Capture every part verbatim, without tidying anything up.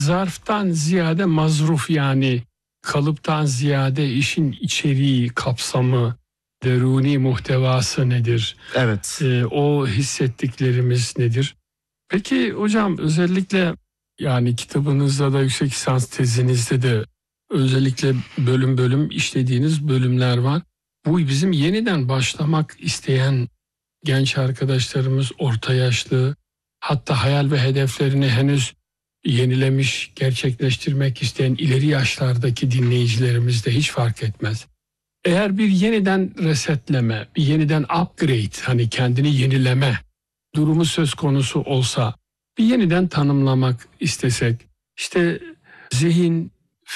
zarftan ziyade mazruf, yani kalıptan ziyade işin içeriği, kapsamı, deruni muhtevası nedir? Evet. Ee, o hissettiklerimiz nedir? Peki hocam, özellikle yani kitabınızda da, yüksek lisans tezinizde de özellikle bölüm bölüm işlediğiniz bölümler var. Bu bizim yeniden başlamak isteyen genç arkadaşlarımız, orta yaşlı, hatta hayal ve hedeflerini henüz yenilemiş, gerçekleştirmek isteyen ileri yaşlardaki dinleyicilerimiz de hiç fark etmez. Eğer bir yeniden resetleme, bir yeniden upgrade, hani kendini yenileme durumu söz konusu olsa, bir yeniden tanımlamak istesek, işte zihin,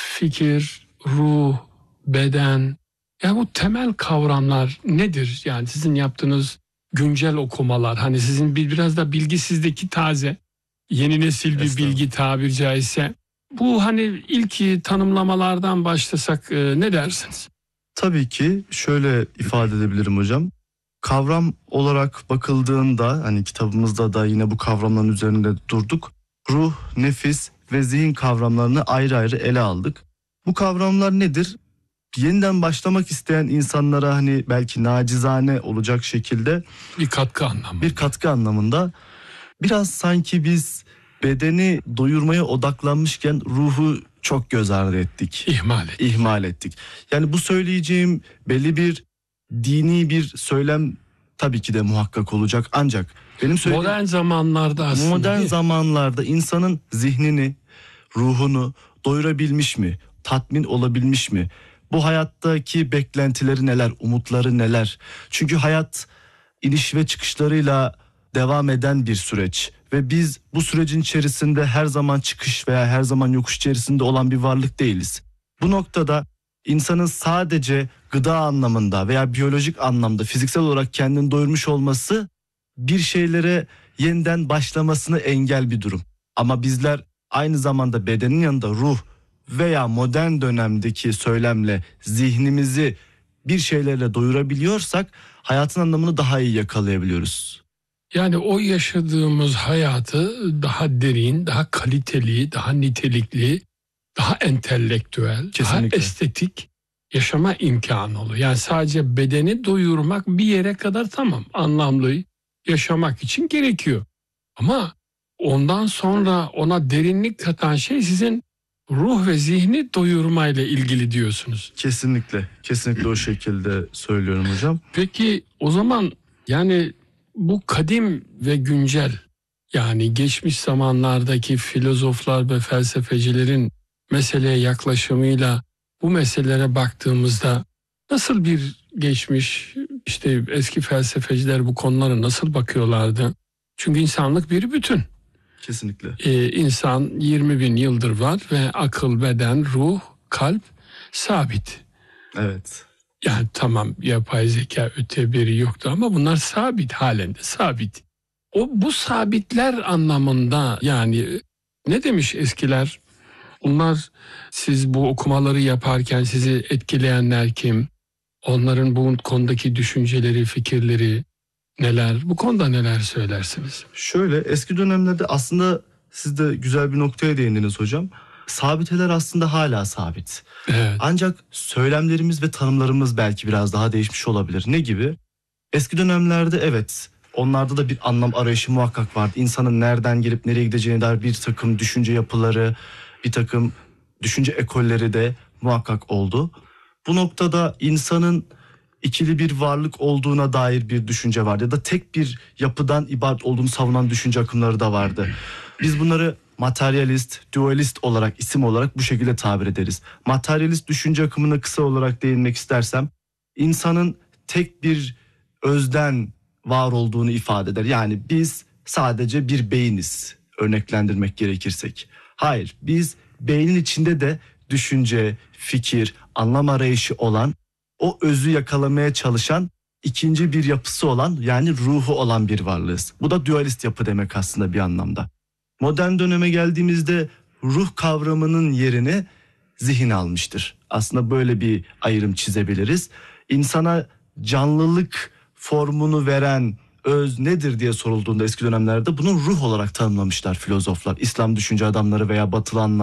fikir, ruh, beden, ya bu temel kavramlar nedir? Yani sizin yaptığınız güncel okumalar, hani sizin bir biraz da bilgisizdeki taze, yeni nesil bir bilgi tabiri caizse. Bu hani ilk tanımlamalardan başlasak e, ne dersiniz? Tabii ki şöyle ifade edebilirim hocam. Kavram olarak bakıldığında, hani kitabımızda da yine bu kavramların üzerinde durduk. Ruh, nefis ve zihin kavramlarını ayrı ayrı ele aldık. Bu kavramlar nedir? Yeniden başlamak isteyen insanlara hani belki nacizane olacak şekilde bir katkı anlamında. Bir katkı anlamında. Biraz sanki biz bedeni doyurmaya odaklanmışken ruhu çok göz ardı ettik. İhmal ettik. İhmal ettik. Yani bu söyleyeceğim belli bir dini bir söylem tabii ki de muhakkak olacak. Ancak benim söylediğim... Modern zamanlarda aslında... Modern zamanlarda insanın zihnini, ruhunu doyurabilmiş mi? Tatmin olabilmiş mi? Bu hayattaki beklentileri neler? Umutları neler? Çünkü hayat iniş ve çıkışlarıyla devam eden bir süreç. Ve biz bu sürecin içerisinde her zaman çıkış veya her zaman yokuş içerisinde olan bir varlık değiliz. Bu noktada insanın sadece gıda anlamında veya biyolojik anlamda fiziksel olarak kendini doyurmuş olması bir şeylere yeniden başlamasını engel bir durum. Ama bizler aynı zamanda bedenin yanında ruh veya modern dönemdeki söylemle zihnimizi bir şeylerle doyurabiliyorsak hayatın anlamını daha iyi yakalayabiliyoruz. Yani o yaşadığımız hayatı daha derin, daha kaliteli, daha nitelikli, daha entelektüel, Kesinlikle. daha estetik yaşama imkanı oluyor. Yani sadece bedeni doyurmak bir yere kadar tamam, anlamlı yaşamak için gerekiyor. Ama ondan sonra ona derinlik katan şey sizin ruh ve zihni doyurmayla ilgili diyorsunuz. Kesinlikle, kesinlikle o şekilde söylüyorum hocam. Peki o zaman yani bu kadim ve güncel, yani geçmiş zamanlardaki filozoflar ve felsefecilerin meseleye yaklaşımıyla bu meselelere baktığımızda nasıl bir geçmiş, işte eski felsefeciler bu konulara nasıl bakıyorlardı? Çünkü insanlık bir bütün. Kesinlikle. Ee, insan yirmi bin yıldır var ve akıl, beden, ruh, kalp sabit. Evet. Yani tamam, yapay zeka öte biri yoktu ama bunlar sabit halinde, sabit. O bu sabitler anlamında, yani ne demiş eskiler? Bunlar, siz bu okumaları yaparken sizi etkileyenler kim? Onların bu konudaki düşünceleri, fikirleri neler? Bu konuda neler söylersiniz? Şöyle, eski dönemlerde aslında siz de güzel bir noktaya değindiniz hocam. Sabiteler aslında hala sabit. Evet. Ancak söylemlerimiz ve tanımlarımız belki biraz daha değişmiş olabilir. Ne gibi? Eski dönemlerde evet, onlarda da bir anlam arayışı muhakkak vardı. İnsanın nereden gelip nereye gideceğine dair bir takım düşünce yapıları, bir takım düşünce ekolleri de muhakkak oldu. Bu noktada insanın ikili bir varlık olduğuna dair bir düşünce vardı. Ya da tek bir yapıdan ibaret olduğunu savunan düşünce akımları da vardı. Biz bunları materyalist, dualist olarak, isim olarak bu şekilde tabir ederiz. Materyalist düşünce akımına kısa olarak değinmek istersem, insanın tek bir özden var olduğunu ifade eder. Yani biz sadece bir beyniz, örneklendirmek gerekirsek. Hayır, biz beynin içinde de düşünce, fikir, anlam arayışı olan, o özü yakalamaya çalışan ikinci bir yapısı olan, yani ruhu olan bir varlığız. Bu da dualist yapı demek aslında bir anlamda. Modern döneme geldiğimizde ruh kavramının yerini zihin almıştır. Aslında böyle bir ayrım çizebiliriz. İnsana canlılık formunu veren öz nedir diye sorulduğunda eski dönemlerde bunu ruh olarak tanımlamışlar filozoflar, İslam düşünce adamları veya batılı anlamda.